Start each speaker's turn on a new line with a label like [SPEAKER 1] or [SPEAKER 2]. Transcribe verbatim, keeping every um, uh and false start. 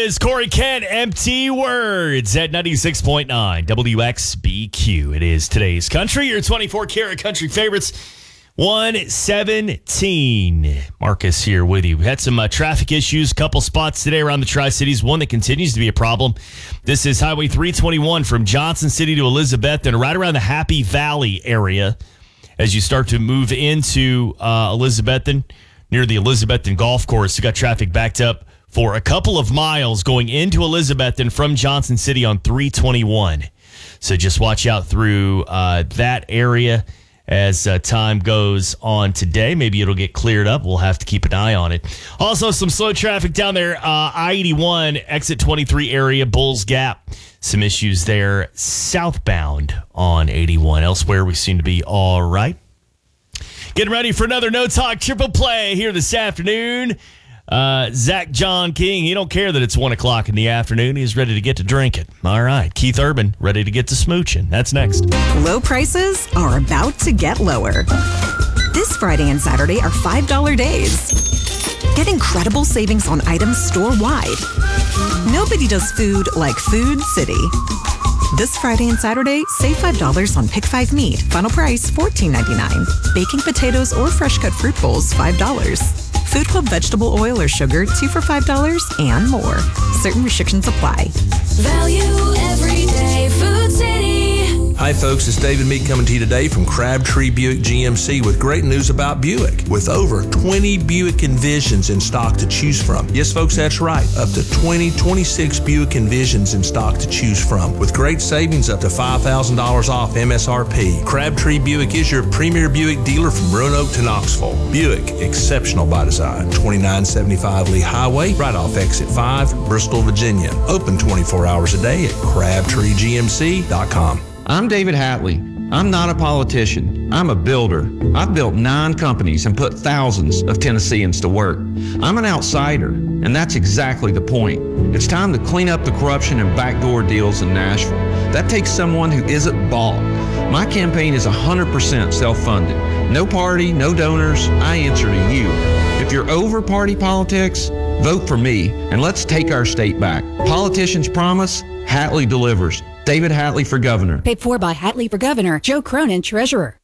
[SPEAKER 1] is Corey Kent, Empty Words at ninety-six point nine W X B Q. It is today's country, your twenty-four karat country favorites, one seventeen. Marcus here with you. We had some uh, traffic issues, a couple spots today around the Tri-Cities, one that continues to be a problem. This is Highway three twenty-one from Johnson City to Elizabeth and right around the Happy Valley area as you start to move into uh, Elizabethton, near the Elizabethton Golf Course. You got traffic backed up for a couple of miles going into Elizabethton from Johnson City on three twenty-one. So just watch out through uh, that area as uh, time goes on today. Maybe it'll get cleared up. We'll have to keep an eye on it. Also, some slow traffic down there. Uh, I eighty-one, exit twenty-three area, Bulls Gap. Some issues there southbound on eighty-one. Elsewhere, we seem to be all right. Getting ready for another No Talk Triple Play here this afternoon. Uh, Zach John King, he don't care that it's one o'clock in the afternoon. He's ready to get to drinking. All right. Keith Urban, ready to get to smooching. That's next.
[SPEAKER 2] Low prices are about to get lower. This Friday and Saturday are five dollar days. Get incredible savings on items store-wide. Nobody does food like Food City. This Friday and Saturday, save five dollars on Pick five meat. Final price fourteen ninety-nine. Baking potatoes or fresh-cut fruit bowls, five dollars. Food Club vegetable oil or sugar, two for five dollars, and more. Certain restrictions apply.
[SPEAKER 3] Value every day, Food City.
[SPEAKER 4] Hi folks, it's David Meek coming to you today from Crabtree Buick G M C with great news about Buick. With over twenty Buick Envisions in stock to choose from. Yes folks, that's right. Up to twenty, twenty-six Buick Envisions in stock to choose from. With great savings up to five thousand dollars off M S R P. Crabtree Buick is your premier Buick dealer from Roanoke to Knoxville. Buick, exceptional by design. twenty-nine seventy-five Lee Highway, right off exit five, Bristol, Virginia. Open twenty-four hours a day at crabtree G M C dot com.
[SPEAKER 5] I'm David Hatley. I'm not a politician. I'm a builder. I've built nine companies and put thousands of Tennesseans to work. I'm an outsider, and that's exactly the point. It's time to clean up the corruption and backdoor deals in Nashville. That takes someone who isn't bought. My campaign is one hundred percent self-funded. No party, no donors. I answer to you. If you're over party politics, vote for me, and let's take our state back. Politicians promise, Hatley delivers. David Hatley for governor.
[SPEAKER 6] Paid for by Hatley for governor. Joe Cronin, treasurer.